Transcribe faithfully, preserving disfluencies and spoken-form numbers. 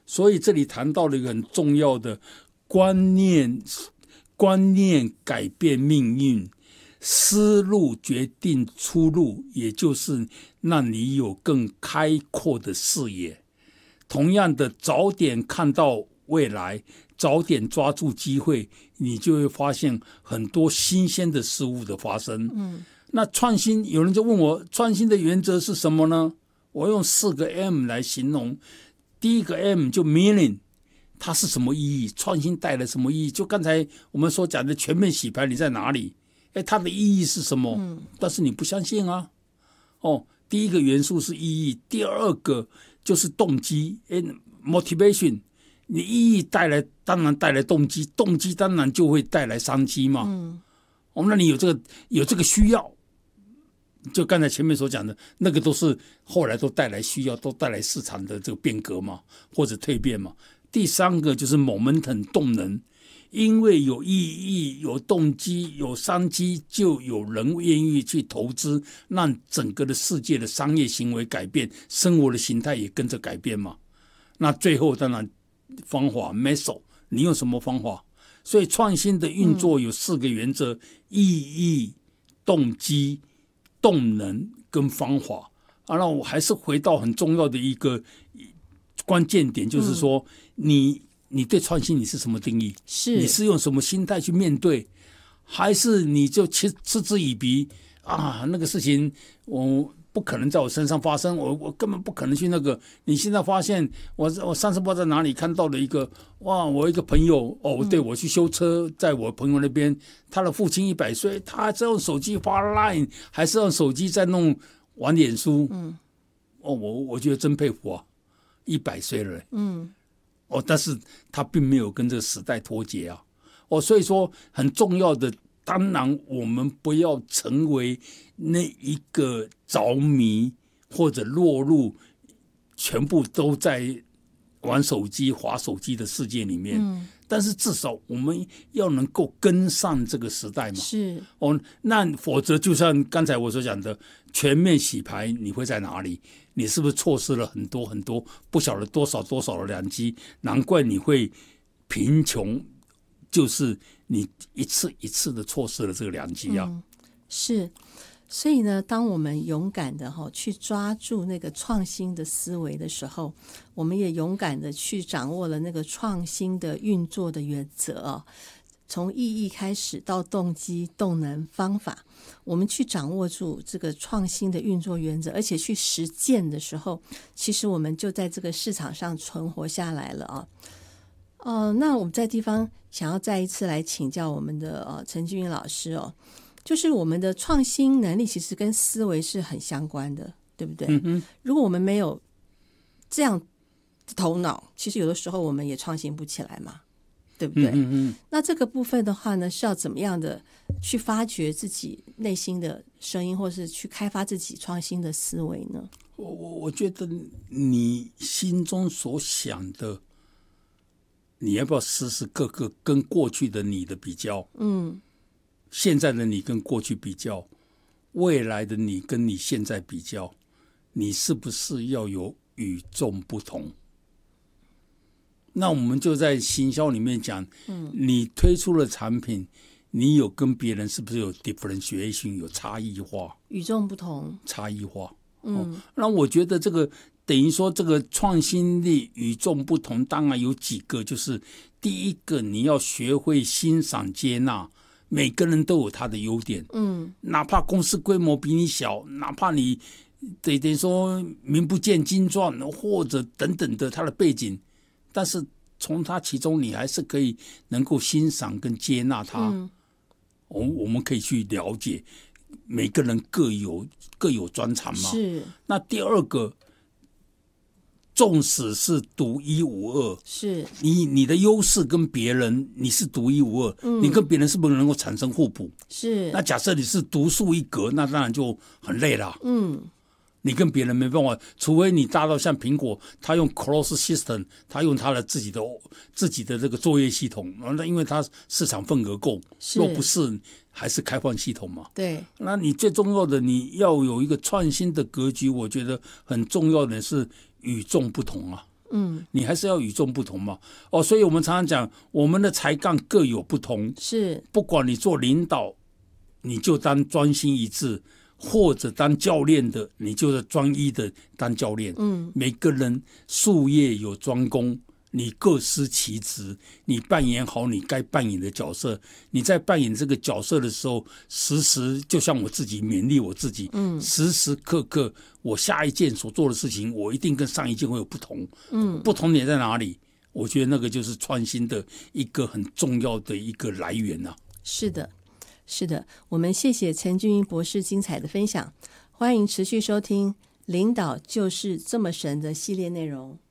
所以这里谈到了一个很重要的观念，观念改变命运，思路决定出路，也就是让你有更开阔的视野。同样的，早点看到未来，早点抓住机会，你就会发现很多新鲜的事物的发生。嗯，那创新，有人就问我，创新的原则是什么呢？我用四个 M 来形容。第一个 M 就 meaning， 它是什么意义？创新带来什么意义？就刚才我们所讲的全面洗牌，你在哪里？哎，它的意义是什么？嗯，但是你不相信啊。哦，第一个元素是意义，第二个就是动机，哎 ，motivation。你意义带来，当然带来动机，动机当然就会带来商机嘛。嗯，哦，那你有这个有这个需要，就刚才前面所讲的那个都是后来都带来需要，都带来市场的这个变革嘛，或者蜕变嘛。第三个就是 momentum 动能，因为有意义、有动机、有商机，就有人愿意去投资，让整个的世界的商业行为改变，生活的形态也跟着改变嘛。那最后当然方法 method， 你用什么方法？所以创新的运作有四个原则：嗯、意义、动机、动能跟方法。啊，那我还是回到很重要的一个关键点，就是说，嗯、你你对创新你是什么定义？ 是你是用什么心态去面对，还是你就嗤嗤之以鼻啊？那个事情我不可能在我身上发生，我我根本不可能去那个。你现在发现，我我上次不知道在哪里看到了一个，哇，我一个朋友哦，对我去修车，在我朋友那边，他的父亲一百岁，他还在用手机发 Line， 还是用手机在弄玩脸书。嗯，哦，我我觉得真佩服啊，一百岁了。嗯，哦，但是他并没有跟这个时代脱节啊。哦，所以说很重要的。当然，我们不要成为那一个着迷或者落入全部都在玩手机、滑手机的世界里面。嗯，但是至少我们要能够跟上这个时代嘛。 是哦，那否则就像刚才我所讲的，全面洗牌，你会在哪里？你是不是错失了很多很多不晓得多少多少的良机？难怪你会贫穷。就是你一次一次的错失了这个良机啊、嗯！ 是，所以呢，当我们勇敢的哈去抓住那个创新的思维的时候，我们也勇敢的去掌握了那个创新的运作的原则哦。从意义开始到动机、动能、方法，我们去掌握住这个创新的运作原则，而且去实践的时候，其实我们就在这个市场上存活下来了啊。呃，那我们在地方想要再一次来请教我们的呃陈俊云老师哦，就是我们的创新能力其实跟思维是很相关的，对不对？嗯、如果我们没有这样的头脑，其实有的时候我们也创新不起来嘛，对不对？嗯、那这个部分的话呢，是要怎么样的去发掘自己内心的声音，或是去开发自己创新的思维呢？ 我我我觉得你心中所想的。你要不要试试各个跟过去的你的比较？嗯，现在的你跟过去比较，未来的你跟你现在比较，你是不是要有与众不同？那我们就在行销里面讲，嗯，你推出了产品，你有跟别人是不是有 differentiation 有差异化？ 与众不同， 差异化。嗯，哦、那我觉得这个。等于说这个创新力与众不同，当然有几个，就是第一个你要学会欣赏接纳，每个人都有他的优点，嗯，哪怕公司规模比你小，哪怕你得得说名不见经传或者等等的他的背景，但是从他其中你还是可以能够欣赏跟接纳他，嗯，我我们可以去了解每个人各有各有专长嘛， 是。 那第二个。纵使是独一无二， 是你你的优势跟别人你是独一无二，嗯、你跟别人是不是能够产生互补？ 是。 那假设你是独树一格，那当然就很累了。嗯，你跟别人没办法，除非你大到像苹果，他用 closed system， 他用他的自己的自己的这个作业系统，那因为他市场份额够，若不是还是开放系统嘛。 对。 那你最重要的你要有一个创新的格局，我觉得很重要的是。与众不同啊， 嗯， 你还是要与众不同嘛。哦，所以我们常常讲，我们的才干各有不同， 是不管你做领导，你就当专心一致，或者当教练的，你就是专一的当教练。 嗯， 每个人术业有专攻，你各司其职，你扮演好你该扮演的角色。你在扮演这个角色的时候，时时就像我自己勉励我自己， 嗯， 时时刻刻我下一件所做的事情，我一定跟上一件会有不同。 嗯， 不同点在哪里？我觉得那个就是创新的一个很重要的一个来源啊。 是的，是的，我们谢谢陈俊英博士精彩的分享，欢迎持续收听《领导就是这么神》的系列内容。